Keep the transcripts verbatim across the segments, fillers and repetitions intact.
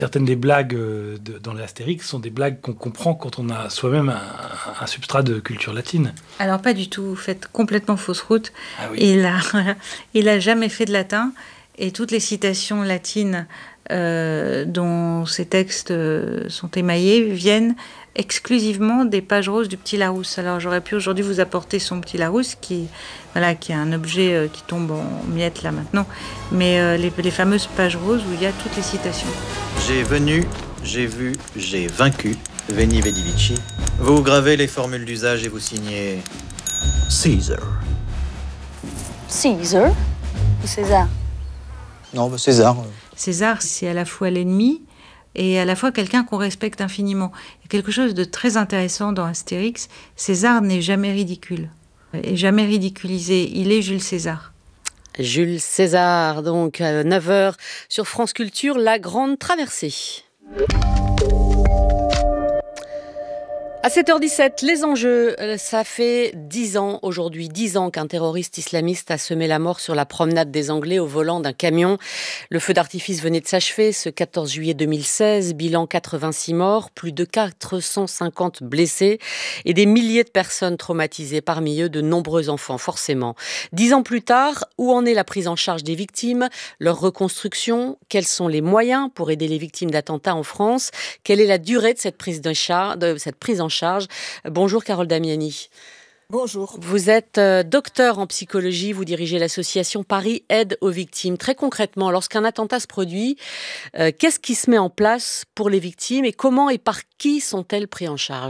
Certaines des blagues euh, de, dans les Astérix sont des blagues qu'on comprend quand on a soi-même un, un substrat de culture latine. Alors pas du tout, vous faites complètement fausse route. Ah oui. Il a, il a jamais fait de latin et toutes les citations latines euh, dont ces textes euh, sont émaillés viennent exclusivement des pages roses du Petit Larousse. Alors j'aurais pu aujourd'hui vous apporter son Petit Larousse qui, voilà, qui est un objet euh, qui tombe en miettes là maintenant, mais euh, les, les fameuses pages roses où il y a toutes les citations. J'ai venu, j'ai vu, j'ai vaincu. Veni Vidi Vici. Vous gravez les formules d'usage et vous signez Caesar. Caesar ou César? Non, bah César. César, c'est à la fois l'ennemi et à la fois quelqu'un qu'on respecte infiniment. Il y a quelque chose de très intéressant dans Astérix. César n'est jamais ridicule, et jamais ridiculisé. Il est Jules César. Jules César, donc à neuf heures sur France Culture, La Grande Traversée. À sept heures dix-sept, les enjeux, ça fait dix ans aujourd'hui, dix ans qu'un terroriste islamiste a semé la mort sur la promenade des Anglais au volant d'un camion. Le feu d'artifice venait de s'achever ce quatorze juillet deux mille seize, bilan quatre-vingt-six morts, plus de quatre cent cinquante blessés et des milliers de personnes traumatisées, parmi eux de nombreux enfants, forcément. Dix ans plus tard, où en est la prise en charge des victimes, leur reconstruction, quels sont les moyens pour aider les victimes d'attentats en France, quelle est la durée de cette prise, de char- de cette prise en charge. Bonjour Carole Damiani. Bonjour. Vous êtes euh, docteur en psychologie, vous dirigez l'association Paris Aide aux victimes. Très concrètement, lorsqu'un attentat se produit, euh, qu'est-ce qui se met en place pour les victimes et comment et par qui sont-elles prises en charge ?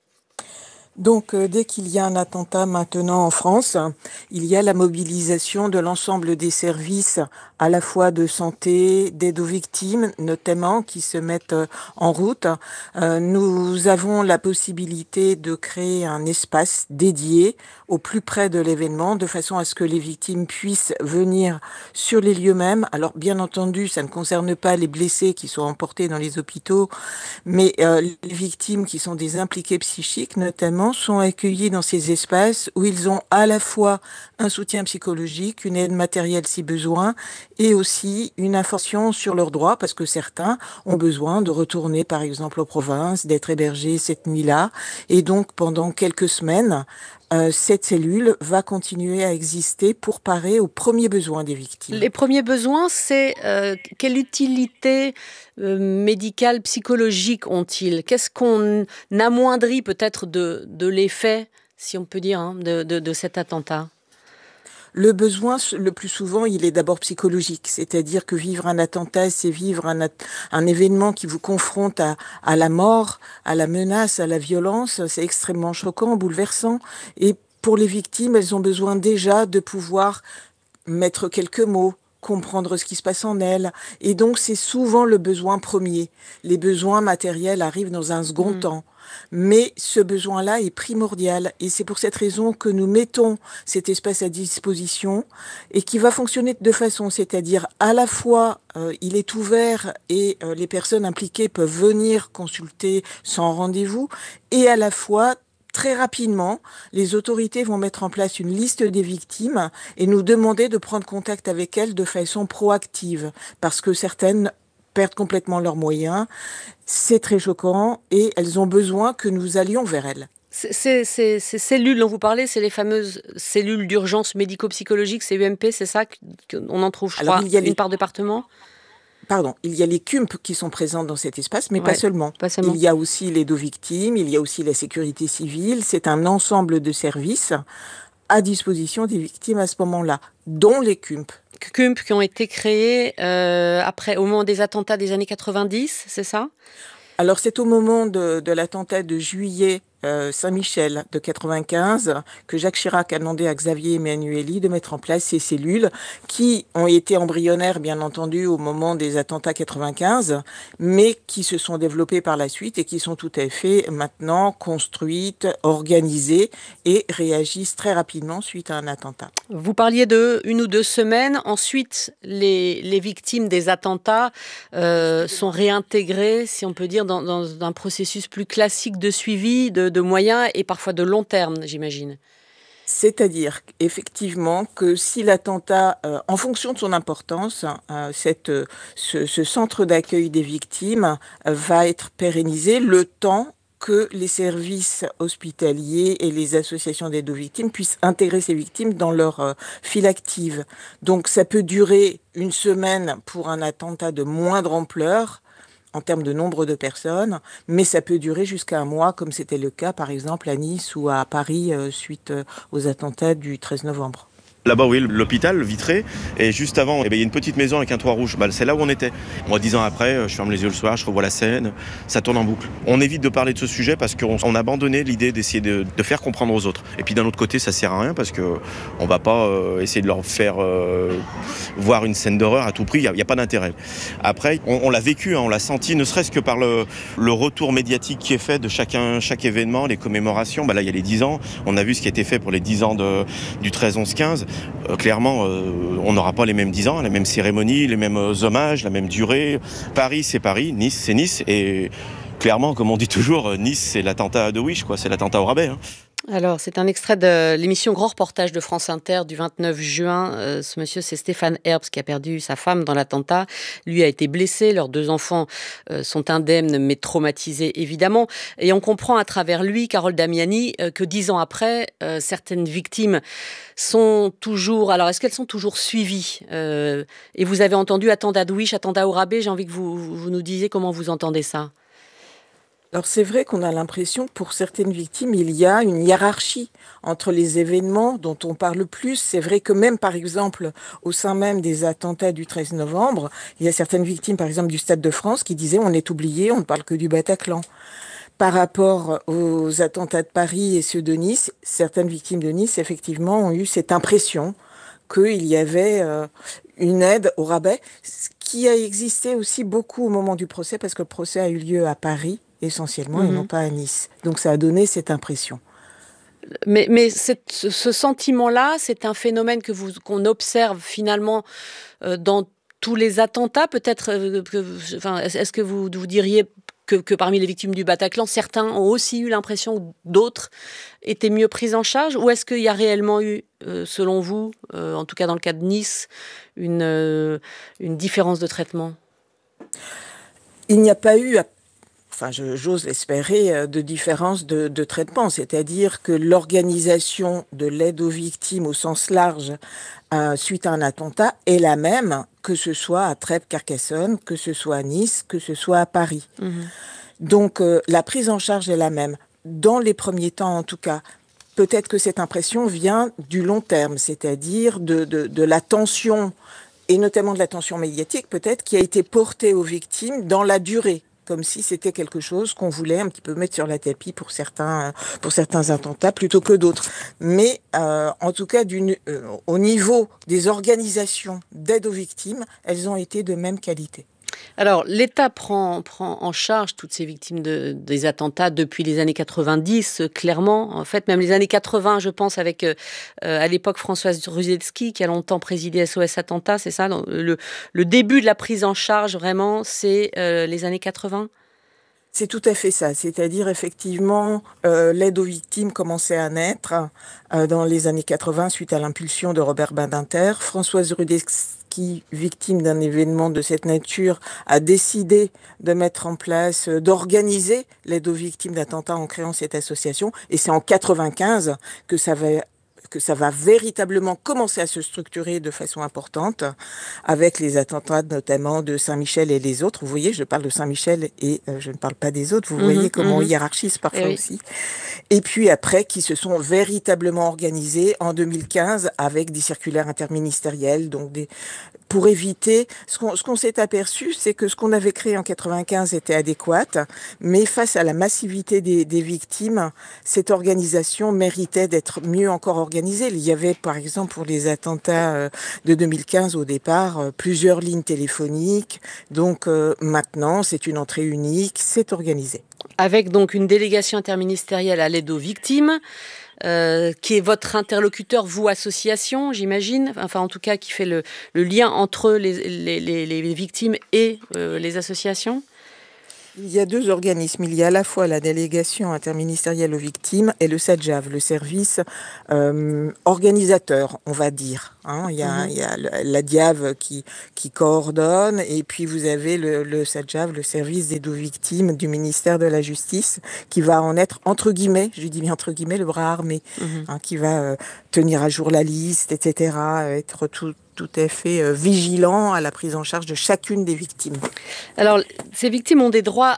Donc, euh, dès qu'il y a un attentat maintenant en France, il y a la mobilisation de l'ensemble des services, à la fois de santé, d'aide aux victimes, notamment, qui se mettent euh, en route. Euh, nous avons la possibilité de créer un espace dédié au plus près de l'événement, de façon à ce que les victimes puissent venir sur les lieux mêmes. Alors, bien entendu, ça ne concerne pas les blessés qui sont emportés dans les hôpitaux, mais euh, les victimes qui sont des impliqués psychiques, notamment, sont accueillis dans ces espaces où ils ont à la fois un soutien psychologique, une aide matérielle si besoin, et aussi une information sur leurs droits, parce que certains ont besoin de retourner, par exemple, aux provinces, d'être hébergés cette nuit-là. Et donc, pendant quelques semaines, euh, cette cellule va continuer à exister pour parer aux premiers besoins des victimes. Les premiers besoins, c'est euh, quelle utilité euh, médicale, psychologique ont-ils ? Qu'est-ce qu'on amoindrit peut-être de, de l'effet, si on peut dire, hein, de, de, de cet attentat ? Le besoin, le plus souvent, il est d'abord psychologique. C'est-à-dire que vivre un attentat, c'est vivre un, un événement qui vous confronte à, à la mort, à la menace, à la violence. C'est extrêmement choquant, bouleversant. Et pour les victimes, elles ont besoin déjà de pouvoir mettre quelques mots, comprendre ce qui se passe en elles. Et donc, c'est souvent le besoin premier. Les besoins matériels arrivent dans un second mmh. temps. Mais ce besoin-là est primordial et c'est pour cette raison que nous mettons cet espace à disposition et qui va fonctionner de deux façons, c'est-à-dire à la fois euh, il est ouvert et euh, les personnes impliquées peuvent venir consulter sans rendez-vous et à la fois très rapidement, les autorités vont mettre en place une liste des victimes et nous demander de prendre contact avec elles de façon proactive parce que certaines perdent complètement leurs moyens. C'est très choquant et elles ont besoin que nous allions vers elles. Ces, ces, ces cellules dont vous parlez, c'est les fameuses cellules d'urgence médico-psychologique, c'est U M P, c'est ça qu'on en trouve, je Alors, crois, il y a une les... par département. Pardon, il y a les C U M P qui sont présents dans cet espace, mais ouais, pas seulement. Pas seulement. Il y a aussi l'aide aux victimes, il y a aussi la sécurité civile. C'est un ensemble de services à disposition des victimes à ce moment-là, dont les C U M P. C U M P qui ont été créés euh, après, au moment des attentats des années quatre-vingt-dix, c'est ça ? Alors c'est au moment de, de l'attentat de juillet euh, Saint-Michel de quatre-vingt-quinze que Jacques Chirac a demandé à Xavier Emmanuelli de mettre en place ces cellules qui ont été embryonnaires bien entendu au moment des attentats quatre-vingt-quinze, mais qui se sont développées par la suite et qui sont tout à fait maintenant construites, organisées et réagissent très rapidement suite à un attentat. Vous parliez de une ou deux semaines. Ensuite, les, les victimes des attentats euh, sont réintégrées, si on peut dire, dans, dans un processus plus classique de suivi, de, de moyens et parfois de long terme, j'imagine. C'est-à-dire effectivement que si l'attentat, euh, en fonction de son importance, euh, cette, euh, ce, ce centre d'accueil des victimes euh, va être pérennisé le temps que les services hospitaliers et les associations d'aide aux victimes puissent intégrer ces victimes dans leur euh, file active. Donc ça peut durer une semaine pour un attentat de moindre ampleur, en termes de nombre de personnes, mais ça peut durer jusqu'à un mois, comme c'était le cas par exemple à Nice ou à Paris euh, suite euh, aux attentats du treize novembre. Là-bas, oui, l'hôpital, le Vitré, et juste avant, eh bien, il y a une petite maison avec un toit rouge. Bah, c'est là où on était. Moi, dix ans après, je ferme les yeux le soir, je revois la scène, ça tourne en boucle. On évite de parler de ce sujet parce qu'on on a abandonné l'idée d'essayer de, de faire comprendre aux autres. Et puis d'un autre côté, ça sert à rien parce qu'on ne va pas euh, essayer de leur faire euh, voir une scène d'horreur à tout prix, il n'y a, a pas d'intérêt. Après, on, on l'a vécu, hein, on l'a senti, ne serait-ce que par le, le retour médiatique qui est fait de chacun, chaque événement, les commémorations. Bah, là, il y a les dix ans, on a vu ce qui a été fait pour les dix ans de, du treize onze quinze. Euh, clairement, euh, on n'aura pas les mêmes dix ans, les mêmes cérémonies, les mêmes hommages, la même durée. Paris, c'est Paris, Nice, c'est Nice. Et clairement, comme on dit toujours, Nice, c'est l'attentat de Wish, quoi, c'est l'attentat au rabais. Hein. Alors, c'est un extrait de l'émission Grand Reportage de France Inter du vingt-neuf juin. Euh, ce monsieur, c'est Stéphane Herbst qui a perdu sa femme dans l'attentat. Lui a été blessé. Leurs deux enfants euh, sont indemnes, mais traumatisés, évidemment. Et on comprend à travers lui, Carole Damiani, euh, que dix ans après, euh, certaines victimes sont toujours... Alors, est-ce qu'elles sont toujours suivies euh, Et vous avez entendu attentat de Wish, attentat au rabais. J'ai envie que vous, vous nous disiez comment vous entendez ça. Alors c'est vrai qu'on a l'impression que pour certaines victimes, il y a une hiérarchie entre les événements dont on parle plus. C'est vrai que même, par exemple, au sein même des attentats du treize novembre, il y a certaines victimes, par exemple, du Stade de France, qui disaient « on est oublié, on ne parle que du Bataclan ». Par rapport aux attentats de Paris et ceux de Nice, certaines victimes de Nice, effectivement, ont eu cette impression qu'il y avait euh, une aide au rabais, ce qui a existé aussi beaucoup au moment du procès, parce que le procès a eu lieu à Paris, essentiellement, mmh. et non pas à Nice. Donc ça a donné cette impression. Mais, mais cette, ce sentiment-là, c'est un phénomène que vous, qu'on observe finalement euh, dans tous les attentats. Peut-être, euh, que, enfin, est-ce que vous, vous diriez que, que parmi les victimes du Bataclan, certains ont aussi eu l'impression que d'autres étaient mieux pris en charge? Ou est-ce qu'il y a réellement eu, euh, selon vous, euh, en tout cas dans le cas de Nice, une, euh, une différence de traitement? Il n'y a pas eu... Enfin, je, j'ose espérer, de différence de, de traitement, c'est-à-dire que l'organisation de l'aide aux victimes au sens large euh, suite à un attentat est la même, que ce soit à Trèbes-Carcassonne, que ce soit à Nice, que ce soit à Paris. Mmh. Donc, euh, la prise en charge est la même. Dans les premiers temps, en tout cas, peut-être que cette impression vient du long terme, c'est-à-dire de, de, de la tension, et notamment de la tension médiatique, peut-être, qui a été portée aux victimes dans la durée, comme si c'était quelque chose qu'on voulait un petit peu mettre sur la tapis pour certains, pour certains attentats plutôt que d'autres. Mais euh, en tout cas, d'une, euh, au niveau des organisations d'aide aux victimes, elles ont été de même qualité. Alors, l'État prend, prend en charge toutes ces victimes de, des attentats depuis les années quatre-vingt-dix, clairement. En fait, même les années quatre-vingts, je pense, avec, euh, à l'époque, Françoise Ruzelski, qui a longtemps présidé S O S Attentat, c'est ça? Le, le début de la prise en charge, vraiment, c'est euh, les années quatre-vingts? C'est tout à fait ça. C'est-à-dire, effectivement, euh, l'aide aux victimes commençait à naître euh, dans les années quatre-vingts suite à l'impulsion de Robert Badinter. Françoise Ruzelski, victime d'un événement de cette nature, a décidé de mettre en place, euh, d'organiser l'aide aux victimes d'attentats en créant cette association. Et c'est en quatre-vingt-quinze que ça va... que ça va véritablement commencer à se structurer de façon importante, avec les attentats notamment de Saint-Michel et les autres. Vous voyez, je parle de Saint-Michel et euh, je ne parle pas des autres. Vous mmh, voyez comment mmh. on hiérarchise parfois et aussi. Oui. Et puis après, qui se sont véritablement organisés en deux mille quinze avec des circulaires interministériels, donc des... pour éviter... Ce qu'on, ce qu'on s'est aperçu, c'est que ce qu'on avait créé en quatre-vingt-quinze était adéquat, mais face à la massivité des, des victimes, cette organisation méritait d'être mieux encore organisée. Il y avait, par exemple, pour les attentats de deux mille quinze au départ, plusieurs lignes téléphoniques. Donc euh, maintenant, c'est une entrée unique, c'est organisé. Avec donc une délégation interministérielle à l'aide aux victimes, euh, qui est votre interlocuteur, vous, association, j'imagine, enfin en tout cas qui fait le, le lien entre les, les, les, les victimes et euh, les associations. Il y a deux organismes. Il y a à la fois la délégation interministérielle aux victimes et le SADJAV, le service euh, organisateur, on va dire. Hein. Il y a, mm-hmm. il y a la D I A V qui, qui coordonne, et puis vous avez le, le SADJAV, le service d'aide aux victimes du ministère de la Justice, qui va en être, entre guillemets, je dis bien entre guillemets, le bras armé, mm-hmm. hein, qui va euh, tenir à jour la liste, et cetera, être tout tout à fait euh, vigilant à la prise en charge de chacune des victimes. Alors, ces victimes ont des droits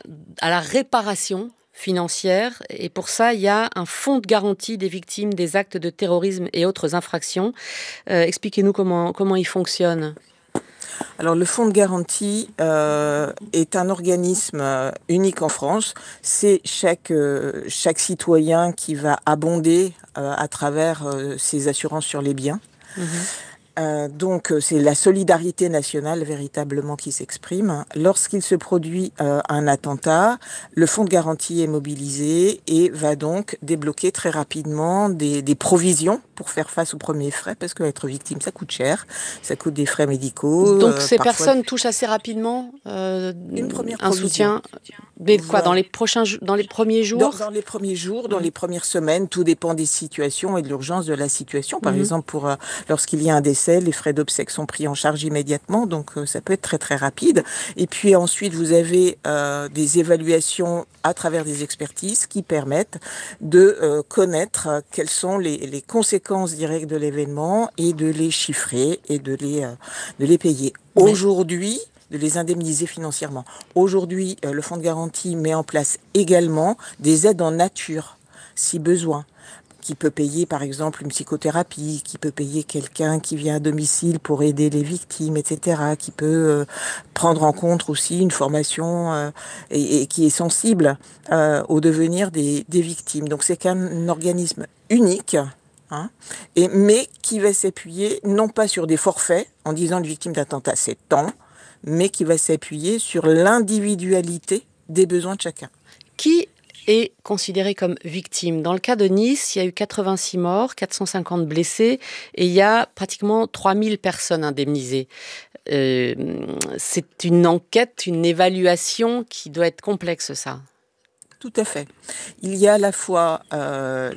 à la réparation financière, et pour ça, il y a un fonds de garantie des victimes des actes de terrorisme et autres infractions. Euh, expliquez-nous comment, comment il fonctionne. Alors, le fonds de garantie euh, est un organisme euh, unique en France. C'est chaque, euh, chaque citoyen qui va abonder euh, à travers euh, ses assurances sur les biens. Mmh. Euh, donc c'est la solidarité nationale véritablement qui s'exprime. Lorsqu'il se produit euh, un attentat, le fonds de garantie est mobilisé et va donc débloquer très rapidement des, des provisions pour faire face aux premiers frais, parce qu'être victime, ça coûte cher, ça coûte des frais médicaux. Donc euh, ces parfois... personnes touchent assez rapidement euh, une première un provision. soutien. Mais quoi, dans les prochains, dans les premiers jours? Dans, dans les premiers jours, dans mmh. les premières semaines, tout dépend des situations et de l'urgence de la situation. Par mmh. exemple, pour euh, lorsqu'il y a un décès, les frais d'obsèques sont pris en charge immédiatement, donc euh, ça peut être très très rapide. Et puis ensuite, vous avez euh, des évaluations à travers des expertises qui permettent de euh, connaître euh, quelles sont les, les conséquences directes de l'événement et de les chiffrer et de les, euh, de les payer. Oui. Aujourd'hui, de les indemniser financièrement. Aujourd'hui, euh, le fonds de garantie met en place également des aides en nature, si besoin, qui peut payer par exemple une psychothérapie, qui peut payer quelqu'un qui vient à domicile pour aider les victimes, et cetera, qui peut euh, prendre en compte aussi une formation euh, et, et qui est sensible euh, au devenir des, des victimes. Donc c'est qu'un organisme unique, hein, et, mais qui va s'appuyer non pas sur des forfaits, en disant une victime d'attentat c'est tant, mais qui va s'appuyer sur l'individualité des besoins de chacun. Qui est considéré comme victime? Dans le cas de Nice, il y a eu quatre-vingt-six morts, quatre cent cinquante blessés, et il y a pratiquement trois mille personnes indemnisées. Euh, c'est une enquête, une évaluation qui doit être complexe, ça. Tout à fait. Il y a à la fois euh,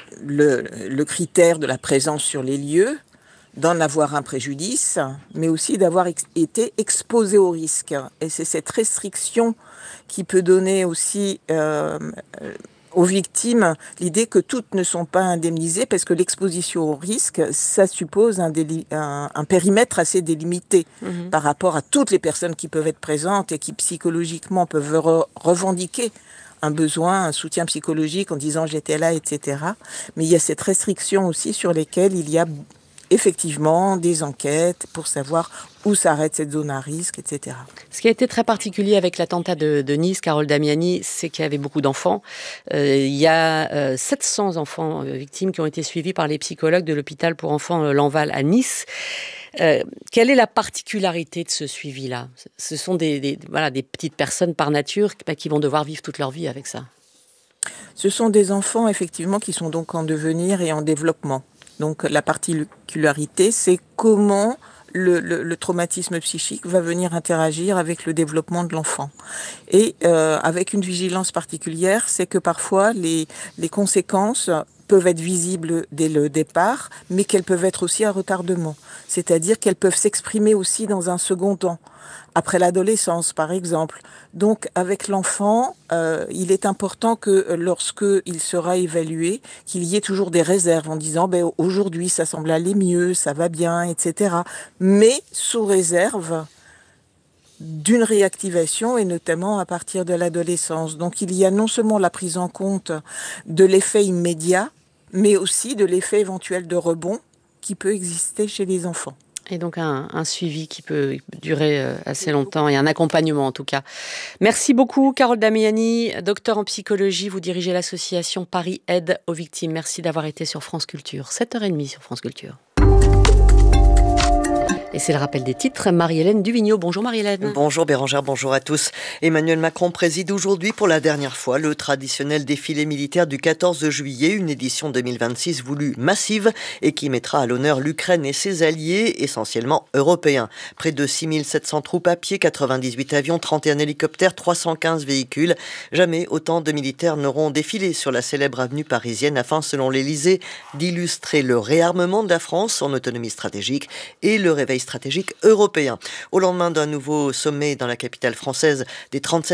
le, le critère de la présence sur les lieux, d'en avoir un préjudice, mais aussi d'avoir ex- été exposé au risque. Et c'est cette restriction qui peut donner aussi euh, aux victimes l'idée que toutes ne sont pas indemnisées, parce que l'exposition au risque, ça suppose un, déli- un, un périmètre assez délimité mmh. par rapport à toutes les personnes qui peuvent être présentes et qui psychologiquement peuvent re- revendiquer un besoin, un soutien psychologique en disant j'étais là, et cetera. Mais il y a cette restriction aussi sur lesquelles il y a effectivement des enquêtes pour savoir où s'arrête cette zone à risque, et cetera. Ce qui a été très particulier avec l'attentat de, de Nice, Carole Damiani, c'est qu'il y avait beaucoup d'enfants. Euh, il y a euh, sept cents enfants euh, victimes qui ont été suivis par les psychologues de l'hôpital pour enfants euh, Lanval à Nice. Euh, quelle est la particularité de ce suivi-là? Ce sont des, des, voilà, des petites personnes par nature bah, qui vont devoir vivre toute leur vie avec ça. Ce sont des enfants, effectivement, qui sont donc en devenir et en développement. Donc la particularité, c'est comment le, le, le traumatisme psychique va venir interagir avec le développement de l'enfant. Et euh, avec une vigilance particulière, c'est que parfois les, les conséquences peuvent être visibles dès le départ, mais qu'elles peuvent être aussi à retardement. C'est-à-dire qu'elles peuvent s'exprimer aussi dans un second temps, après l'adolescence par exemple. Donc avec l'enfant, euh, il est important que lorsque il sera évalué, qu'il y ait toujours des réserves en disant ben, aujourd'hui ça semble aller mieux, ça va bien, et cetera. Mais sous réserve d'une réactivation et notamment à partir de l'adolescence. Donc il y a non seulement la prise en compte de l'effet immédiat, mais aussi de l'effet éventuel de rebond qui peut exister chez les enfants. Et donc un, un suivi qui peut durer assez longtemps et un accompagnement en tout cas. Merci beaucoup Carole Damiani, docteur en psychologie, vous dirigez l'association Paris Aide aux victimes. Merci d'avoir été sur France Culture, sept heures trente sur France Culture. Et c'est le rappel des titres. Marie-Hélène Duvigneau. Bonjour Marie-Hélène. Bonjour Bérangère, bonjour à tous. Emmanuel Macron préside aujourd'hui pour la dernière fois le traditionnel défilé militaire du quatorze juillet, une édition deux mille vingt-six voulue massive et qui mettra à l'honneur l'Ukraine et ses alliés, essentiellement européens. Près de six mille sept cents troupes à pied, quatre-vingt-dix-huit avions, trente et un hélicoptères, trois cent quinze véhicules. Jamais autant de militaires n'auront défilé sur la célèbre avenue parisienne afin, selon l'Élysée, d'illustrer le réarmement de la France, son autonomie stratégique et le réveil stratégique européen. Au lendemain d'un nouveau sommet dans la capitale française des trente-sept